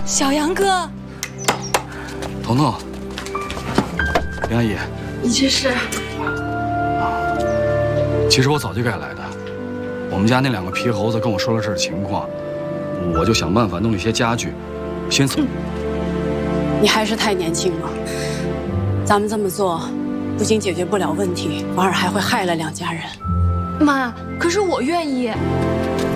小杨哥， 彤彤，林阿姨， 你这是？ 其实我早就该来的。我们家那2个皮猴子跟我说了这情况，我就想办法弄一些家具，先送。 你还是太年轻了，咱们这么做，不仅解决不了问题，反而还会害了2家人。 妈，可是我愿意。